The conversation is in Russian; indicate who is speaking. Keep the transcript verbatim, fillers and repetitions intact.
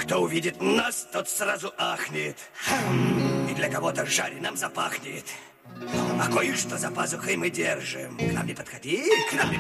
Speaker 1: Кто увидит нас, тот сразу ахнет. И для кого-то жареным запахнет. А кое-что за пазухой мы держим. К нам не подходи, к нам не